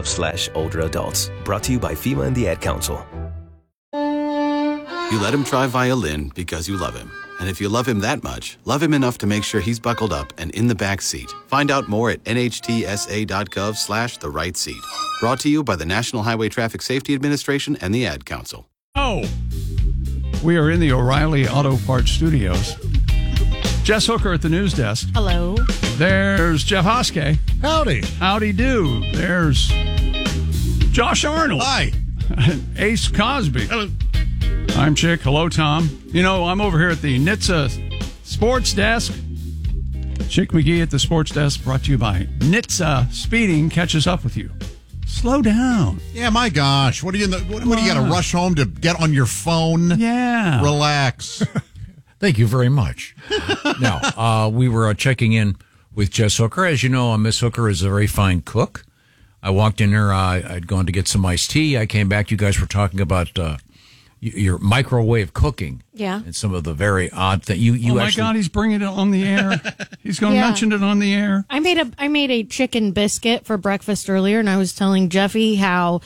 FEMA.gov/older adults. Brought to you by FEMA and the Ad Council. You let him try violin because you love him. And if you love him that much, love him enough to make sure he's buckled up and in the back seat. Find out more at nhtsa.gov/the-right seat. Brought to you by the National Highway Traffic Safety Administration and the Ad Council. Oh, we are in the O'Reilly Auto Parts Studios. Jess Hooker at the news desk. Hello. There's Jeff Hoske. Howdy. Howdy do. There's Josh Arnold. Hi. Ace Cosby. Hello. I'm Chick. Hello, Tom. You know, I'm over here at the NHTSA Sports Desk. Chick McGee at the Sports Desk, brought to you by NHTSA. Speeding catches up with you. Slow down. Yeah, my gosh. What do you got to rush home to get on your phone? Yeah. Relax. Thank you very much. Now, we were checking in with Jess Hooker. As you know, Miss Hooker is a very fine cook. I walked in there. I'd gone to get some iced tea. I came back. You guys were talking about your microwave cooking. Yeah. And some of the very odd things. Oh, my God, he's bringing it on the air. He's going to mention it on the air. I made a chicken biscuit for breakfast earlier, and I was telling Jeffy how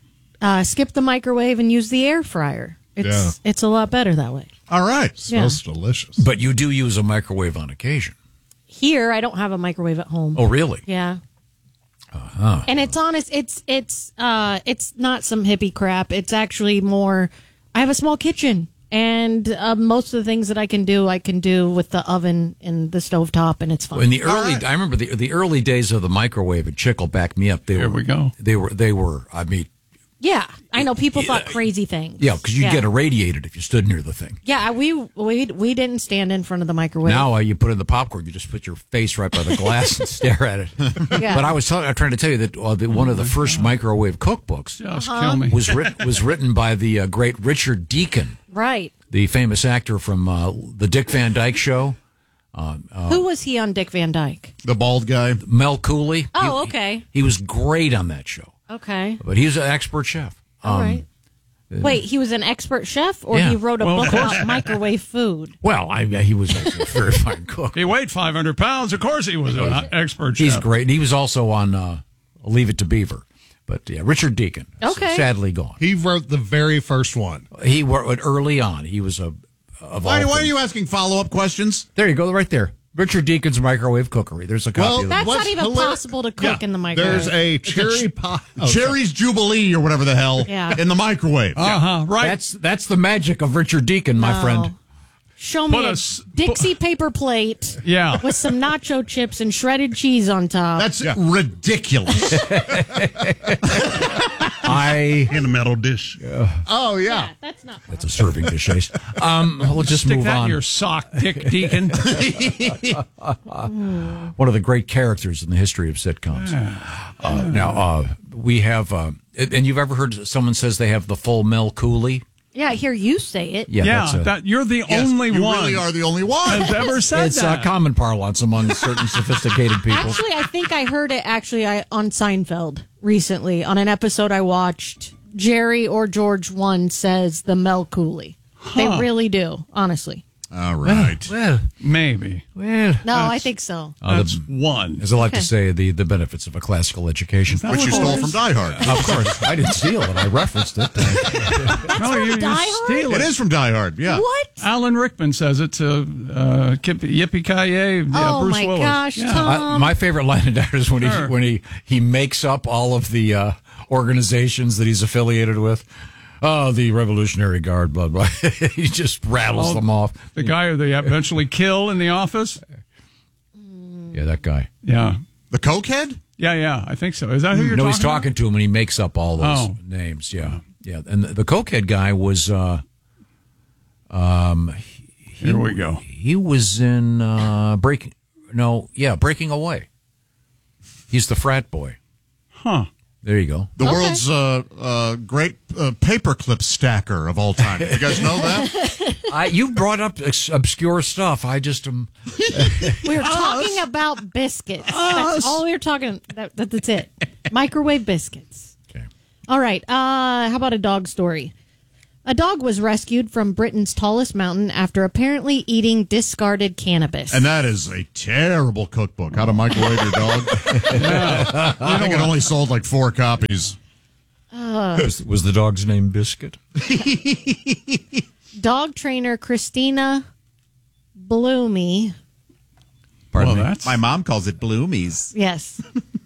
skip the microwave and use the air fryer. It's a lot better that way. All right. Smells delicious. But you do use a microwave on occasion. Here, I don't have a microwave at home. Oh, really? Yeah. Uh-huh. And it's honest. It's not some hippie crap. It's actually more. I have a small kitchen, and most of the things that I can do with the oven and the stovetop, and it's fun. In the early, I remember the early days of the microwave, and Chick will back me up. Here we go. They were. I mean. Yeah, I know people thought crazy things. Yeah, because you'd get irradiated if you stood near the thing. Yeah, we didn't stand in front of the microwave. Now you put in the popcorn, you just put your face right by the glass and stare at it. Yeah. But I'm trying to tell you that one of the first microwave cookbooks kill me. was written by the great Richard Deacon, right? The famous actor from the Dick Van Dyke Show. Who was he on Dick Van Dyke? The bald guy. Mel Cooley. Oh, okay. He was great on that show. Okay. But he's an expert chef. All right. Wait, he was an expert chef, or Yeah. he wrote a book about microwave food? Well, he was a very fine cook. He weighed 500 pounds. Of course he was an expert chef. He's great. He was also on Leave It to Beaver. But yeah, Richard Deacon. Okay. Sadly gone. He wrote the very first one. He wrote early on. He was Why are you asking follow-up questions? There you go, right there. Richard Deacon's Microwave Cookery. There's a copy of That's it. not even possible to cook in the microwave. There's a Cherry's Jubilee or whatever the hell in the microwave. Right. That's the magic of Richard Deacon, my friend. Show me a Dixie paper plate with some nacho chips and shredded cheese on top. That's ridiculous. In a metal dish. Oh, yeah. That's not. That's a serving dish, Ace. We'll just Stick move that on. in your sock, Dick Deacon. One of the great characters in the history of sitcoms. Now, we have, and you've ever heard someone says they have the full Mel Cooley? Yeah, I hear you say it. Yeah, you're the only you one. You really are the only one. Has ever said It's that. common parlance among certain sophisticated people. Actually, I think I heard it on Seinfeld recently on an episode I watched. Jerry or George one says the Mel Cooley. They really do, honestly. All right. Well, maybe. Well, no, I think so. That's one. As I like to say, the benefits of a classical education. Which you stole from Die Hard. Of course. I didn't steal it. I referenced it. You Die Hard? steal It is from Die Hard, yeah. What? Alan Rickman says it to Yippee-Ki-Yay, Oh, Bruce my Willis. gosh, Tom. My favorite line in that is when he makes up all of the organizations that he's affiliated with. Oh, the Revolutionary Guard, blah, blah. He just rattles them off. The guy who they eventually kill in the office? Yeah, that guy. Yeah. The cokehead? Yeah, I think so. Is that who you're talking No, he's talking to him, and he makes up all those Oh. names. Yeah. And the cokehead guy was... Here we go. He was in Breaking Away. He's the frat boy. Huh. There you go. The world's great paperclip stacker of all time. You guys know that? You brought up obscure stuff. I just We were talking about biscuits. That's all we were talking. That's it. Microwave biscuits. Okay. All right. How about a dog story? A dog was rescued from Britain's tallest mountain after apparently eating discarded cannabis. And that is a terrible cookbook. How to microwave your dog. I think it only sold like 4 copies. Was the dog's name Biscuit? Dog trainer Christina Bloomy. Well, that's My mom calls it Bloomies. Yes.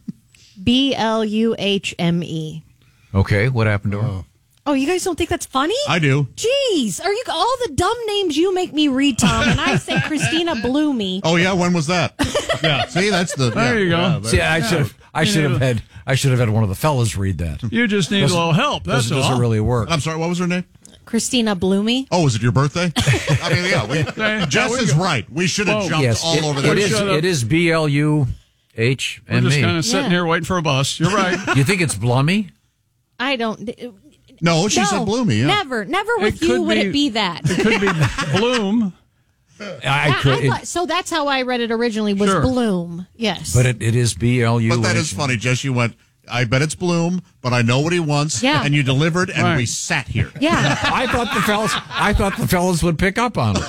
Bluhme. Okay, what happened to her? Oh, you guys don't think that's funny? I do. Jeez, are you all the dumb names you make me read, Tom? And I say Christina Bloomy. Oh, yeah? When was that? Yeah. See, that's the... There you go. See, I should have had one of the fellas read that. you just need a little help. That's Doesn't all. really work. I'm sorry, what was her name? Christina Bloomy. Oh, was it your birthday? I mean, yeah. Jess is right. We should have Whoa. jumped Yes, all over that. It is BLUHME. We're just kind of sitting here waiting for a bus. You're right. You think it's Blummy? I don't. No, she no, said Bloomy, yeah. Never with you would it be that. It could be Bloom. I thought, so that's how I read it originally, was Sure. Bloom. Yes. But it is BLU. But that is funny, Jess. You went, I bet it's Bloom, but I know what he wants. Yeah. And you delivered, and Right. we sat here. Yeah. I thought the fellas would pick up on it.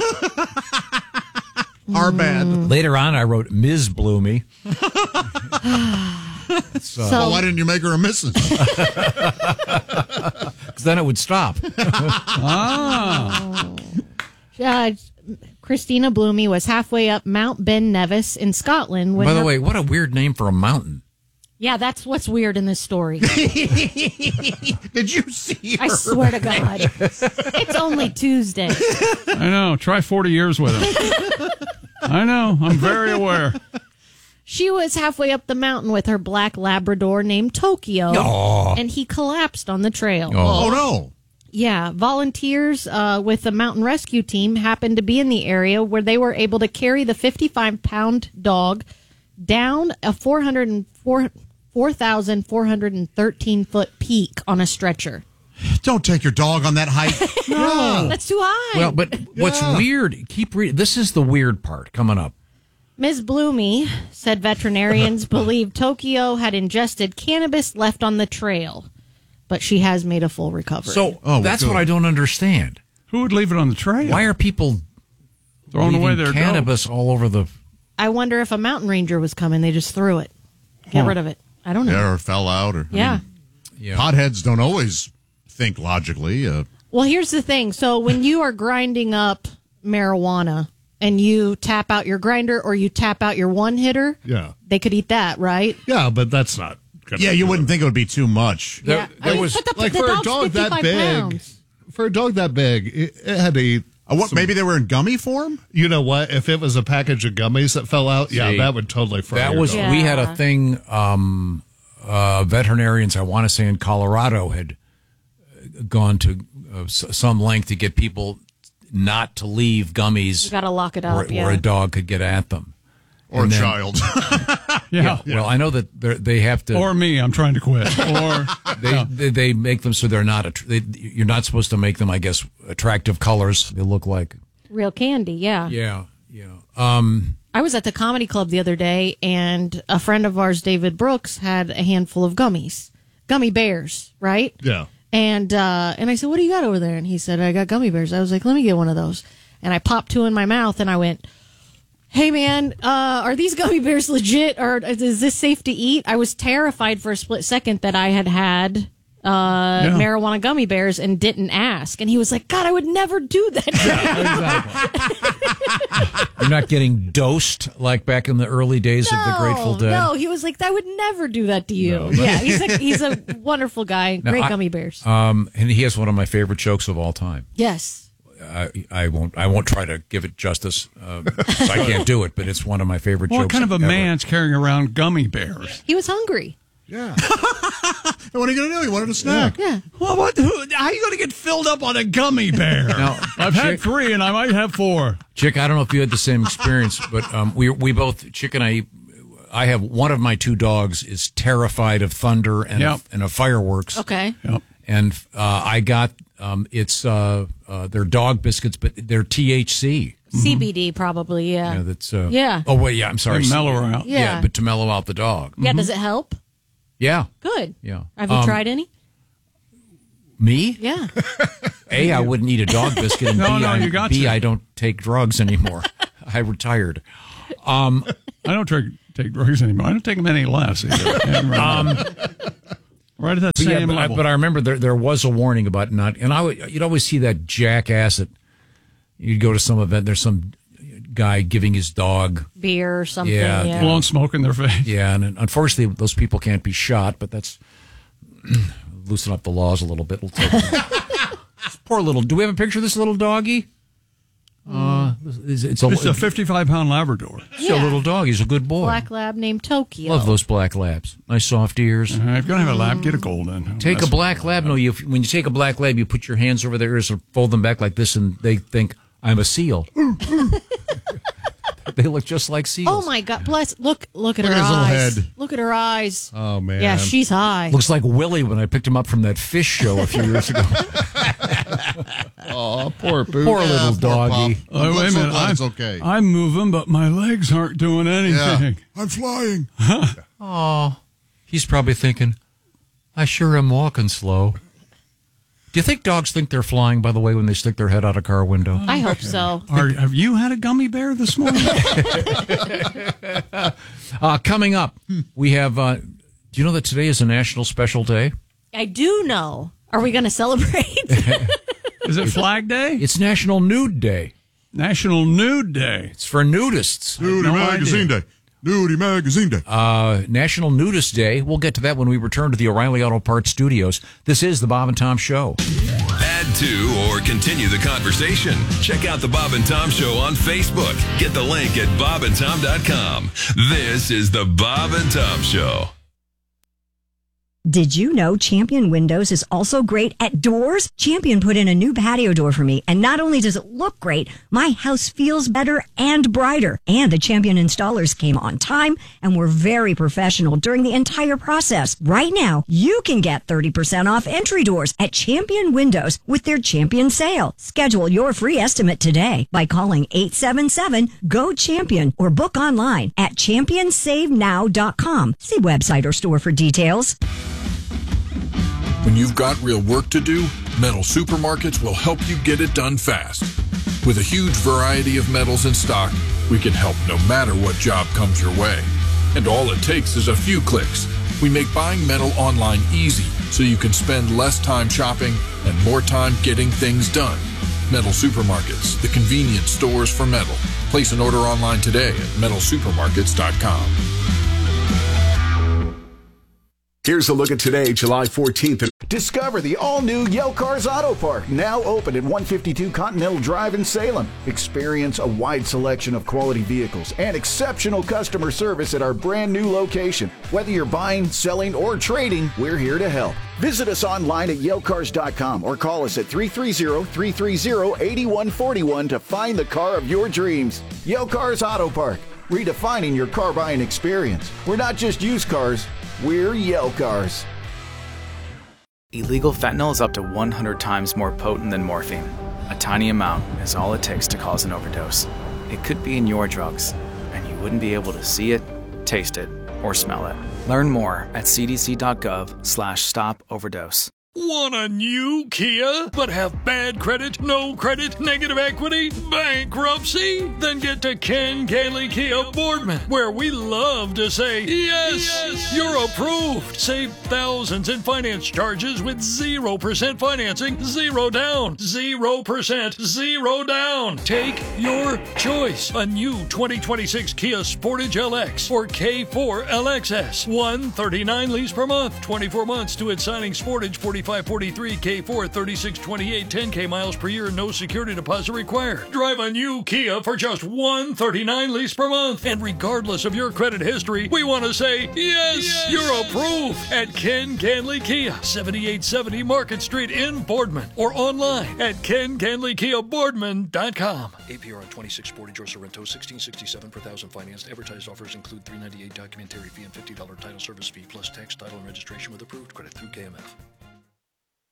Our bad. Later on, I wrote Ms. Bloomy. So, Well, why didn't you make her a missus? Because then it would stop. Christina Bloomy was halfway up Mount Ben Nevis in Scotland. When By the way, what a weird name for a mountain. Yeah, that's what's weird in this story. Did you see her? I swear to God. It's only Tuesday. I know. Try 40 years with him. I know. I'm very aware. She was halfway up the mountain with her black Labrador named Tokyo, and he collapsed on the trail. Oh, no. Yeah, volunteers with the mountain rescue team happened to be in the area where they were able to carry the 55-pound dog down a 4,413-foot peak on a stretcher. Don't take your dog on that hike. No. That's too high. Well, but what's weird, keep reading. This is the weird part coming up. Ms. Bloomy said veterinarians believe Tokyo had ingested cannabis left on the trail, but she has made a full recovery. So that's good. what I don't understand. Who would leave it on the trail? Why are people throwing away leaving their cannabis all over the... I wonder if a mountain ranger was coming, they just threw it. Get rid of it. I don't know. Yeah, or fell out. Or, Yeah. Potheads don't always think logically. Well, here's the thing. So when you are grinding up marijuana and you tap out your grinder or you tap out your one hitter, Yeah. they could eat that, right? Yeah, but that's not. Yeah, you wouldn't think it would be too much. Yeah. there was- but Like the for a dog's dog that 55 big, pounds. for a dog that big, it had to eat. Maybe they were in gummy form? You know what? If it was a package of gummies that fell out, yeah, See, that would totally fry That your was dog. we had a Yeah. thing. Veterinarians, I want to say in Colorado, had gone to some length to get people not to leave gummies You got to lock it up. where a dog could get at them. Or And a then- child. Yeah. Well, I know that they have to, Or me. I'm trying to quit. Or they make them so they're not. You're not supposed to make them, I guess, attractive colors. They look like. Real candy, yeah. Yeah. I was at the comedy club the other day, and a friend of ours, David Brooks, had a handful of gummy bears, right? Yeah. And I said, "What do you got over there?" And he said, "I got gummy bears." I was like, "Let me get one of those." And I popped 2 in my mouth, and I went, "Hey man, are these gummy bears legit, or is this safe to eat?" I was terrified for a split second that I had marijuana gummy bears and didn't ask. And he was like, "God, I would never do that." You're not getting dosed like back in the early days of the Grateful Dead. No, he was like, "I would never do that to you." Yeah, he's a wonderful guy. Great gummy bears. And he has one of my favorite jokes of all time. Yes. I won't try to give it justice. I can't do it, but it's one of my favorite what jokes. kind of a ever. man's carrying around gummy bears? He was hungry. Yeah. What are you going to do? You wanted a snack. Yeah. Well, how are you going to get filled up on a gummy bear? Now, I've had Chick- 3, and I might have 4. Chick, I don't know if you had the same experience, but we both, Chick and I have one of my 2 dogs is terrified of thunder and of fireworks. Okay. Yep. And I got they're dog biscuits, but they're THC. CBD probably. Yeah. Yeah, that's Yeah. Oh wait, yeah. I'm sorry. They mellow her out. Yeah. but to mellow out the dog. Yeah. Does it help? Yeah. Good. Yeah. Have you tried any? Me? Yeah. A, I wouldn't eat a dog biscuit, and you got B, to. I don't take drugs anymore. I retired. I don't take drugs anymore. I don't take them any less either. Right at that same level. But I remember there was a warning about not, and you'd always see that jackass that you'd go to some event. There's some guy giving his dog beer or something. Yeah. blowing smoke in their face. Yeah, and unfortunately, those people can't be shot. But that's loosen up the laws a little bit. It'll take poor little. Do we have a picture of this little doggy? It's a 55-pound Labrador. It's a little dog. He's a good boy. Black lab named Tokyo. Love those black labs. Nice soft ears. If you're going to have a lab, get a golden. Take a black lab. No, when you take a black lab, you put your hands over their ears or fold them back like this, and they think, I'm a seal. They look just like seals. Oh, my God. Bless. Look at her Look at his eyes. little head. Look at her eyes. Oh, man. Yeah, she's high. Looks like Willie when I picked him up from that fish show a few years ago. Oh, poor Boo. Poor little doggy. Oh, wait a minute. It's okay. I'm moving, but my legs aren't doing anything. I'm flying. Oh, he's probably thinking, I sure am walking slow. Do you think dogs think they're flying, by the way, when they stick their head out a car window? I hope so. Have you had a gummy bear this morning? Coming up, we have, do you know that today is a national special day? I do know. Are we going to celebrate? Is it Flag Day? It's National Nude Day. National Nude Day. It's for nudists. Nudie No Magazine idea. Day. Nudie Magazine Day. National Nudist Day. We'll get to that when we return to the O'Reilly Auto Parts studios. This is the Bob and Tom Show. Add to or continue the conversation. Check out the Bob and Tom Show on Facebook. Get the link at bobandtom.com. This is the Bob and Tom Show. Did you know Champion Windows is also great at doors? Champion put in a new patio door for me, and not only does it look great, my house feels better and brighter. And the Champion installers came on time and were very professional during the entire process. Right now, you can get 30% off entry doors at Champion Windows with their Champion sale. Schedule your free estimate today by calling 877-GO-CHAMPION or book online at championsavenow.com. See website or store for details. When you've got real work to do, Metal Supermarkets will help you get it done fast. With a huge variety of metals in stock, we can help no matter what job comes your way. And all it takes is a few clicks. We make buying metal online easy so you can spend less time shopping and more time getting things done. Metal Supermarkets, the convenience stores for metal. Place an order online today at metalsupermarkets.com. Here's a look at today, July 14th. Discover the all-new Yale Cars Auto Park, now open at 152 Continental Drive in Salem. Experience a wide selection of quality vehicles and exceptional customer service at our brand new location. Whether you're buying, selling, or trading, we're here to help. Visit us online at YaleCars.com or call us at 330-330-8141 to find the car of your dreams. Yale Cars Auto Park, redefining your car buying experience. We're not just used cars. We're Yale Cars. Illegal fentanyl is up to 100 times more potent than morphine. A tiny amount is all it takes to cause an overdose. It could be in your drugs, and you wouldn't be able to see it, taste it, or smell it. Learn more at cdc.gov/stop-overdose. Want a new Kia, but have bad credit, no credit, negative equity, bankruptcy? Then get to Ken Gailey Kia Boardman, where we love to say, yes, you're approved. Save thousands in finance charges with 0% financing, 0 down, 0%, 0 down. Take your choice. A new 2026 Kia Sportage LX or K4 LXS. $139 lease per month, 24 months to its signing. Sportage 4543, K4 3628, 10K miles per year, no security deposit required. Drive a new Kia for just $139 lease per month. And regardless of your credit history, we want to say, yes, you're approved at Ken Ganley Kia, 7870 Market Street in Boardman, or online at kenganleykiaboardman.com. APR on 26 Sportage or Sorrento, $1667 per thousand financed. Advertised offers include $398 documentary fee and $50 title service fee plus tax, title, and registration with approved credit through KMF.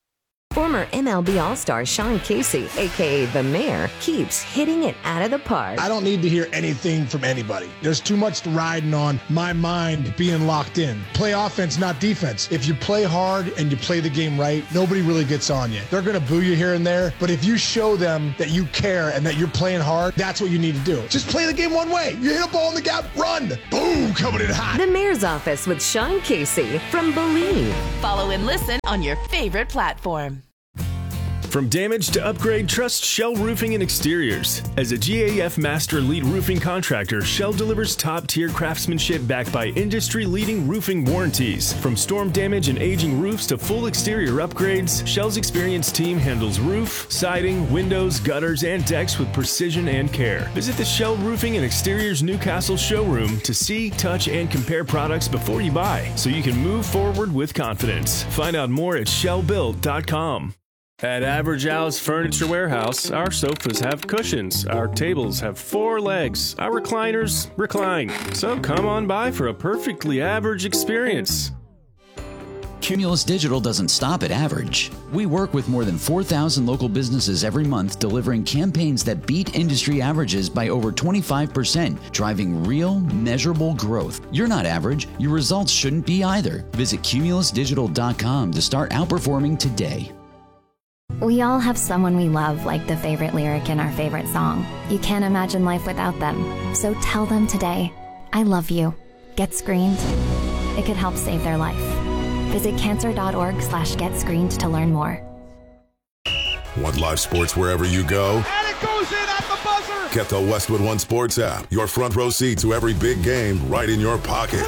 Former MLB All-Star Sean Casey, a.k.a. The Mayor, keeps hitting it out of the park. I don't need to hear anything from anybody. There's too much riding on my mind being locked in. Play offense, not defense. If you play hard and you play the game right, nobody really gets on you. They're going to boo you here and there, but if you show them that you care and that you're playing hard, that's what you need to do. Just play the game one way. You hit a ball in the gap, run. Boom, coming in hot. The Mayor's Office with Sean Casey from Believe. Follow and listen on your favorite platform. From damage to upgrade, trust Shell Roofing and Exteriors. As a GAF Master Lead Roofing Contractor, Shell delivers top-tier craftsmanship backed by industry-leading roofing warranties. From storm damage and aging roofs to full exterior upgrades, Shell's experienced team handles roof, siding, windows, gutters, and decks with precision and care. Visit the Shell Roofing and Exteriors Newcastle showroom to see, touch, and compare products before you buy, so you can move forward with confidence. Find out more at shellbuilt.com. At Average Al's Furniture Warehouse, our sofas have cushions, our tables have 4 legs, our recliners recline. So come on by for a perfectly average experience. Cumulus Digital doesn't stop at average. We work with more than 4,000 local businesses every month, delivering campaigns that beat industry averages by over 25%, driving real, measurable growth. You're not average. Your results shouldn't be either. Visit cumulusdigital.com to start outperforming today. We all have someone we love, like the favorite lyric in our favorite song. You can't imagine life without them. So tell them today, I love you. Get screened. It could help save their life. Visit cancer.org/getscreened to learn more. Want live sports wherever you go? And it goes in at the buzzer! Get the Westwood One Sports app. Your front row seat to every big game right in your pocket.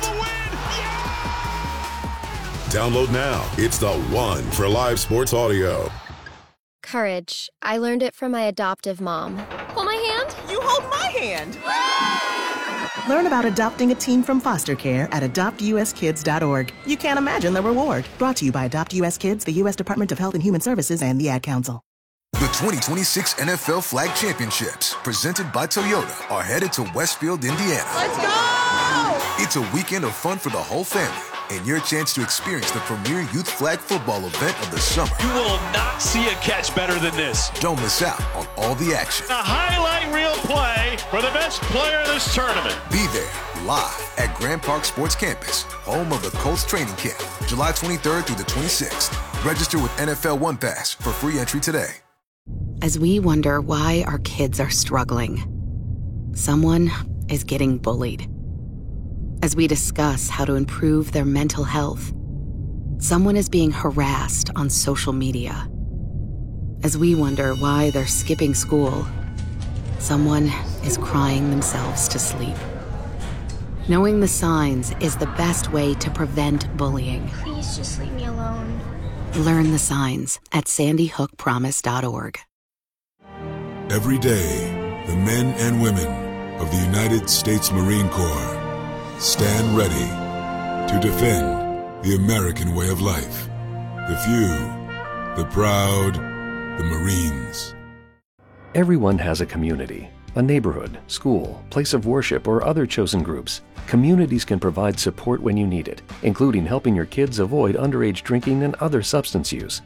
Download now. It's the one for live sports audio. Courage. I learned it from my adoptive mom. Hold my hand. You hold my hand. Learn about adopting a teen from foster care at adoptuskids.org. You can't imagine the reward. Brought to you by Adopt US Kids, the U.S. Department of Health and Human Services, and the Ad Council. The 2026 NFL Flag Championships, presented by Toyota, are headed to Westfield, Indiana. Let's go! It's a weekend of fun for the whole family, and your chance to experience the premier youth flag football event of the summer. You will not see a catch better than this. Don't miss out on all the action. A highlight reel play for the best player of this tournament. Be there, live at Grand Park Sports Campus, home of the Colts training camp, July 23rd through the 26th. Register with NFL One Pass for free entry today. As we wonder why our kids are struggling, someone is getting bullied. As we discuss how to improve their mental health, someone is being harassed on social media. As we wonder why they're skipping school, someone is crying themselves to sleep. Knowing the signs is the best way to prevent bullying. Please just leave me alone. Learn the signs at sandyhookpromise.org. Every day, the men and women of the United States Marine Corps stand ready to defend the American way of life. The few, the proud, the Marines. Everyone has a community, a neighborhood, school, place of worship, or other chosen groups. Communities can provide support when you need it, including helping your kids avoid underage drinking and other substance use.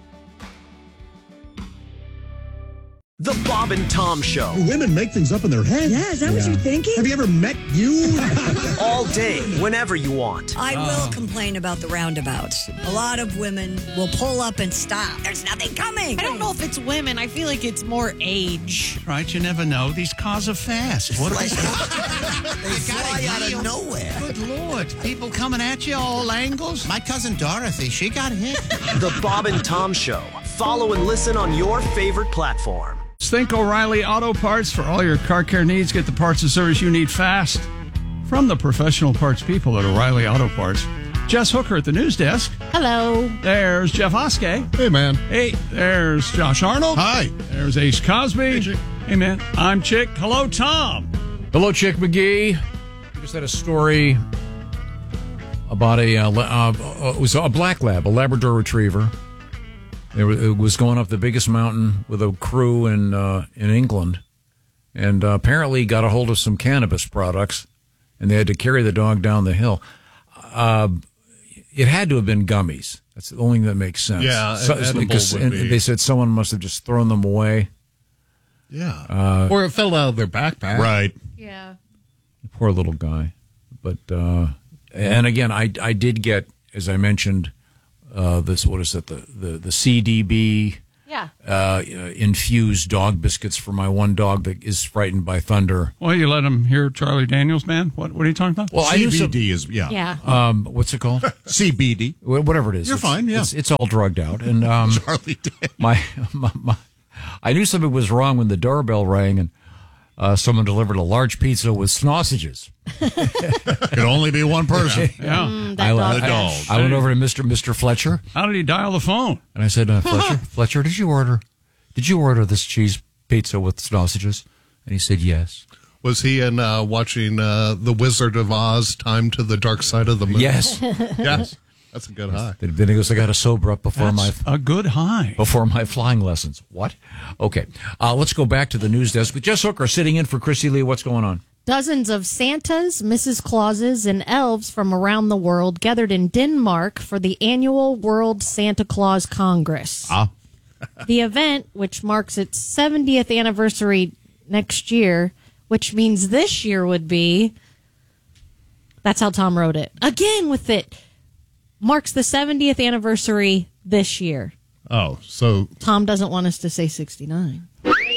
The Bob and Tom Show. Women make things up in their head. Yeah, is that what you're thinking? Have you ever met you? All day, whenever you want. I will complain about the roundabouts. A lot of women will pull up and stop. There's nothing coming. I don't know if it's women. I feel like it's more age. Right, you never know. These cars are fast. What They fly out of nowhere. Good Lord. People coming at you all angles. My cousin Dorothy, she got hit. The Bob and Tom Show. Follow and listen on your favorite platform. Think O'Reilly Auto Parts for all your car care needs. Get the parts and service you need fast from the professional parts people at O'Reilly Auto Parts. Jess Hooker at the news desk. Hello. There's Jeff Oskey. Hey, man. Hey, there's Josh Arnold. Hi. There's Ace Cosby. Hey, man. I'm Chick. Hello, Tom. Hello, Chick McGee. I just had a story about it was a black lab, a Labrador Retriever. It was going up the biggest mountain with a crew in England, and apparently got a hold of some cannabis products, and they had to carry the dog down the hill. It had to have been gummies. That's the only thing that makes sense. Yeah, edible because would be. they said someone must have just thrown them away. Yeah. Or it fell out of their backpack. Right. Yeah. Poor little guy. But and again, I did get, as I mentioned, this, what is it, the CDB infused dog biscuits for my one dog that is frightened by thunder. Well, you let him hear Charlie Daniels Band? What are you talking about? Well, CBD is, yeah. Yeah. What's it called? CBD. Whatever it is. You're fine, yeah. It's all drugged out. And Charlie Daniels. my I knew something was wrong when the doorbell rang and someone delivered a large pizza with sausages. Could only be one person. Yeah. I went over to Mr. Fletcher. How did he dial the phone? And I said, Fletcher, did you order this cheese pizza with sausages? And he said, yes. Was he in watching The Wizard of Oz, Time to the Dark Side of the Moon? Yes. Yes. That's a good high. Then he goes, I got to sober up before a good high. Before my flying lessons. What? Okay. Let's go back to the news desk with Jess Hooker sitting in for Christy Lee. What's going on? Dozens of Santas, Mrs. Clauses, and elves from around the world gathered in Denmark for the annual World Santa Claus Congress. The event, which marks its 70th anniversary next year, which means this year would be, that's how Tom wrote it. Again with it. Marks the 70th anniversary this year. Oh, so Tom doesn't want us to say 69.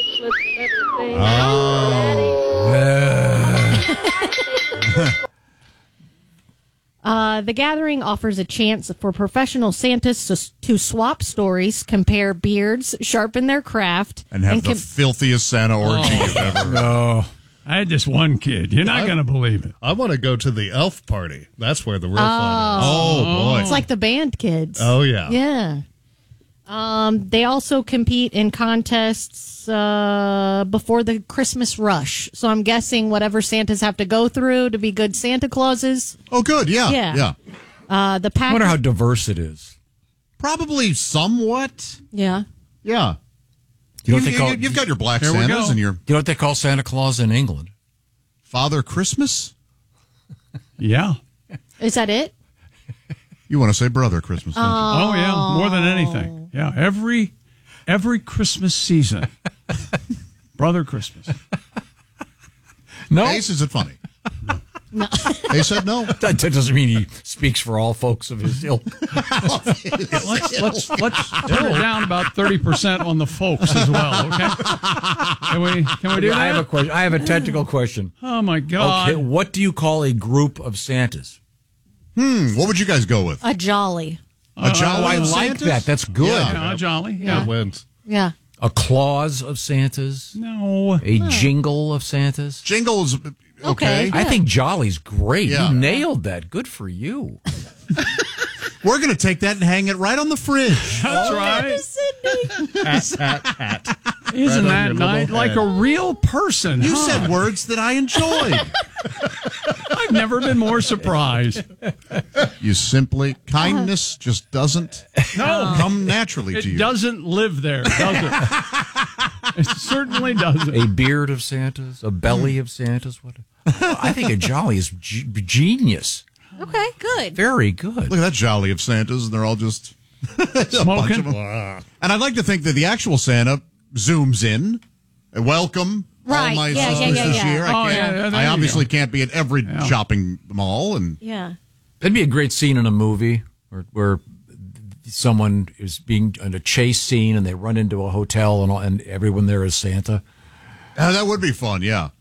The gathering offers a chance for professional Santas to swap stories, compare beards, sharpen their craft, and have the filthiest Santa orgy you've ever. No. I had this one kid. You're not going to believe it. I want to go to the elf party. That's where the real fun is. Oh, boy. It's like the band kids. Oh, yeah. Yeah. They also compete in contests before the Christmas rush. So I'm guessing whatever Santas have to go through to be good Santa Clauses. Oh, good. Yeah. Yeah. The I wonder how diverse it is. Probably somewhat. Yeah. Yeah. You know what they call, you've got your black Here we Santas go. and your you know what they call Santa Claus in England? Father Christmas? Yeah. Is that it? You want to say Brother Christmas, don't you? Oh, yeah. More than anything. Yeah. Every Christmas season. Brother Christmas. No. Ace, is it funny? No. They said no. That doesn't mean he speaks for all folks of his ilk. Let's turn it down about 30% on the folks as well, okay? Can we do that? I have a question. I have a technical question. Oh, my God. Okay, what do you call a group of Santas? What would you guys go with? A jolly. A jolly I of like Santas? that. That's good. Yeah, jolly. Yeah. That wins. Yeah. A clause of Santas? No. A jingle of Santas? Jingles, okay. I think jolly's great. Yeah. You nailed that. Good for you. We're going to take that and hang it right on the fridge. That's right. Hat. Isn't Right that on your nice? little Like head. a real person. You huh? said words that I enjoyed. I've never been more surprised. You simply, kindness just doesn't come naturally to It you. doesn't live there, does it? It certainly doesn't. A beard of Santas? A belly of Santas? What? I think a jolly is genius. Okay, good. Very good. Look at that jolly of Santas, and they're all just a bunch Smoking. of them. And I'd like to think that the actual Santa zooms in. Welcome, all Right. my Yeah, sisters yeah, this yeah. year. Oh, there I you obviously go. can't be at every shopping mall, and Yeah. That'd be a great scene in a movie where someone is being in a chase scene and they run into a hotel and everyone there is Santa. that would be fun. Yeah.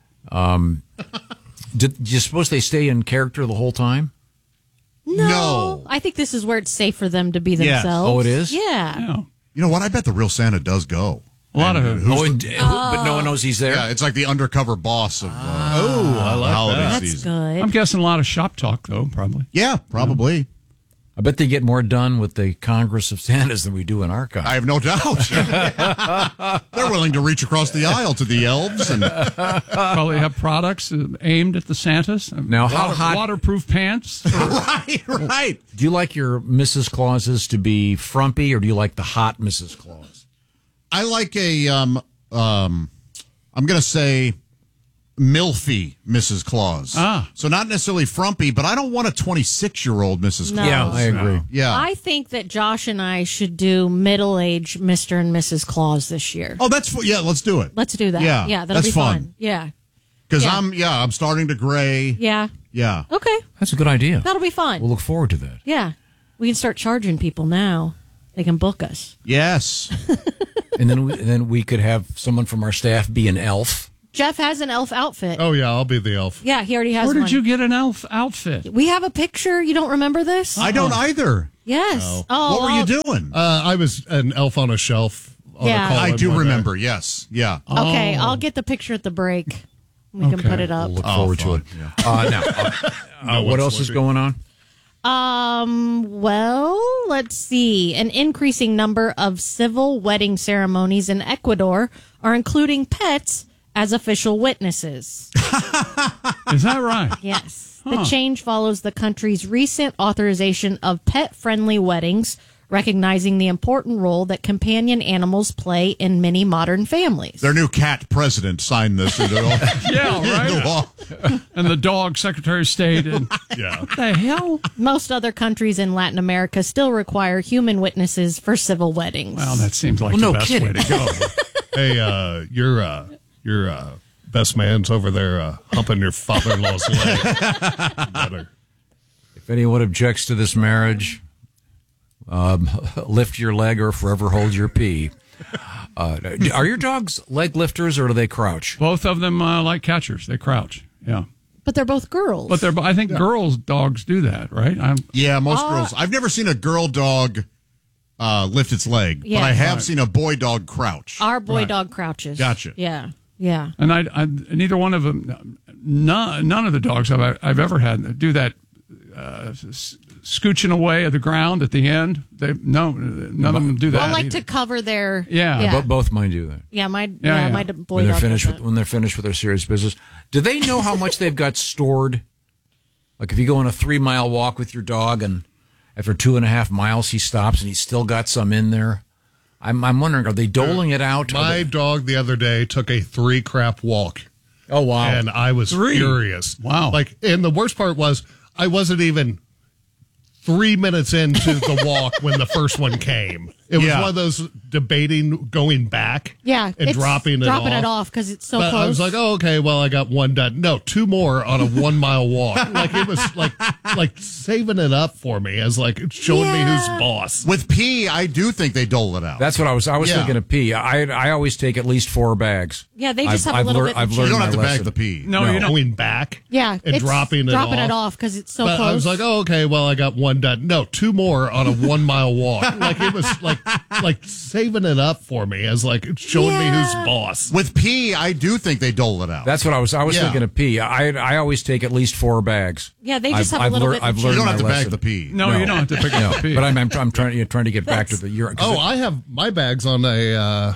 Do you suppose they stay in character the whole time? No. I think this is where it's safe for them to be Yes. themselves. Oh, it is? Yeah. Yeah. You know what? I bet the real Santa does go. A lot of But no one knows he's there. Yeah, it's like the undercover boss of I like holiday that. That's season. good. I'm guessing a lot of shop talk, though, probably. Yeah, probably. I bet they get more done with the Congress of Santas than we do in our country. I have no doubt. They're willing to reach across the aisle to the elves, and Probably have products aimed at the Santas. Now, how hot- Waterproof pants. right. Do you like your Mrs. Clauses to be frumpy, or do you like the hot Mrs. Claus? I like a I'm going to say milfy Mrs. Claus. Ah. So not necessarily frumpy, but I don't want a 26-year-old Mrs. No. Claus. Yeah, I agree. Yeah. I think that Josh and I should do middle-aged Mr. and Mrs. Claus this year. Oh, yeah, let's do it. Let's do that. Yeah, that'll that's be fun. Yeah. Because Yeah. I'm starting to gray. Yeah. Yeah. Okay. That's a good idea. That'll be fun. We'll look forward to that. Yeah. We can start charging people now. They can book us. Yes. And then we could have someone from our staff be an elf. Jeff has an elf outfit. Oh, yeah, I'll be the elf. Yeah, he already has Where one. did you get an elf outfit? We have a picture. You don't remember this? I don't either. Yes. No. Oh, What were you doing? I was an elf on a shelf. On Yeah. a call I in do one day. remember. Yes. Yeah. Okay, I'll get the picture at the break. We can put it up. We'll look forward to it. Now, what else is going on? Well, let's see. An increasing number of civil wedding ceremonies in Ecuador are including pets as official witnesses. Is that right? Yes. The change follows the country's recent authorization of pet-friendly weddings, recognizing the important role that companion animals play in many modern families. Their new cat president signed this into law. Yeah, Into right. law. And the dog Secretary of State. And Yeah. what the hell? Most other countries in Latin America still require human witnesses for civil weddings. Well, that seems like Well, the no best kidding. way to go. Hey, your best man's over there humping your father-in-law's leg. Better. If anyone objects to this marriage, lift your leg or forever hold your pee. Are your dogs leg lifters or do they crouch? Both of them like catchers. They crouch. Yeah. But they're both girls. But I think girls' dogs do that, right? Yeah, most girls. I've never seen a girl dog lift its leg, Yeah. but I have seen a boy dog crouch. Our boy dog crouches. Gotcha. Yeah. Yeah. And I neither one of them, none of the dogs I've ever had do that scooching away at the ground at the end. None of them do that. Well, like either. to cover their. Yeah. But both mine do that. Yeah, my Yeah. boy When they're dog finished does that. when they're finished with their serious business, do they know how much they've got stored? Like if you go on a 3-mile walk with your dog and after 2.5 miles he stops and he's still got some in there. I'm wondering, are they doling it out? My dog the other day took a 3-crap walk. Oh, wow. And I was 3? furious. Wow. And the worst part was I wasn't even 3 minutes into the walk when the first one came. It was one of those debating going back Yeah, and it's dropping it off. because it's so But close. I was like, oh, okay, well, I got one done. No, 2 more on a 1-mile walk. Like it was like saving it up for me as like showing me who's boss. With pee, I do think they dole it out. That's what I was Yeah. thinking of pee. I always take at least 4 bags. Yeah, they just have a little bit. I've of learned You don't my have to lesson. bag the pee. No, you don't. Going back. Yeah, and it's dropping it off. because it's so But close. I was like, oh, okay, well, I got one done. No, 2 more on a 1-mile walk. Like it was like saving it up for me as like showing me who's boss. With pee, I do think they dole it out. That's what I was Yeah. thinking of pee. I always take at least 4 bags. Yeah, they just have a little bit of I've cheese. learned You don't have my to bag lesson. the pee. No, you don't have to pick up the pee. But I'm trying to get back to the urine. Oh, I have my bags on a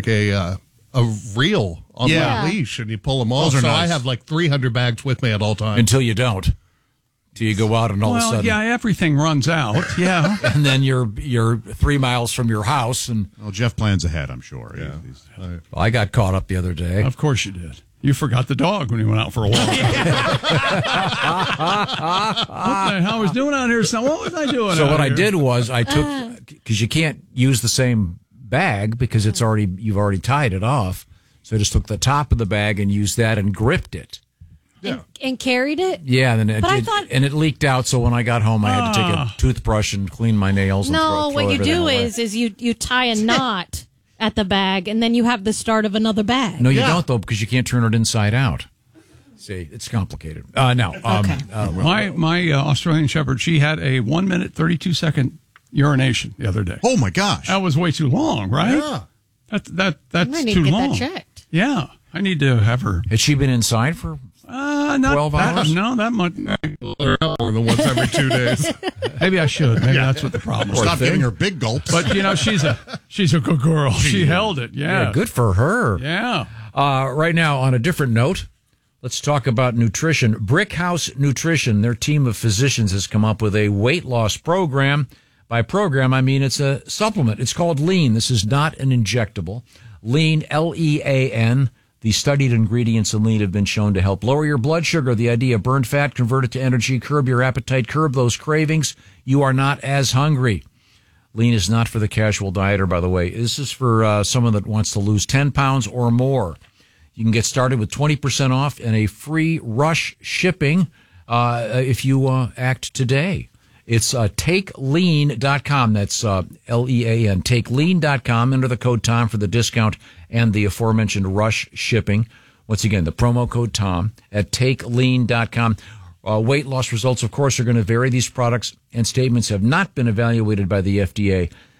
reel on Yeah. my leash, and you pull them off. Those are So nice. I have like 300 bags with me at all times. until you don't. Till you go out and all of a Well, sudden, yeah, everything runs out. Yeah. and then you're 3 miles from your house, and Well, Jeff plans ahead, I'm sure. Yeah. I got caught up the other day. Of course you did. You forgot the dog when you went out for a walk. What the hell I was doing out here? So what was I doing? So out what I here? did was I took, because you can't use the same bag because you've already tied it off. So I just took the top of the bag and used that and gripped it. and carried it. Yeah, and then But I thought- and it leaked out. So when I got home, I had to take a toothbrush and clean my nails. And No, throw what you everything do away. is you tie a knot at the bag, and then you have the start of another bag. No, you don't though, because you can't turn it inside out. See, it's complicated. Now, my Australian Shepherd, she had a 1 minute 32-second urination the other day. Oh my gosh, that was way too long, right? Yeah. That's I need too to get long. that checked. Yeah, I need to have her. Has she been inside for Not 12 that, hours? No, that much. More than once every 2 days. Maybe I should. Maybe that's what the problem is. stop giving her big gulps. But she's a good girl. She held it. Yeah. good for her. Yeah. Right now, on a different note, let's talk about nutrition. Brickhouse Nutrition, their team of physicians, has come up with a weight loss program. By program, I mean it's a supplement. It's called Lean. This is not an injectable. Lean, Lean. The studied ingredients in Lean have been shown to help lower your blood sugar. The idea: burn fat, convert it to energy, curb your appetite, curb those cravings. You are not as hungry. Lean is not for the casual dieter, by the way. This is for someone that wants to lose 10 pounds or more. You can get started with 20% off and a free rush shipping if you act today. It's TakeLean.com. That's Lean. TakeLean.com. Enter the code Tom for the discount and the aforementioned rush shipping. Once again, the promo code Tom at TakeLean.com. Weight loss results, of course, are going to vary. These products and statements have not been evaluated by the FDA.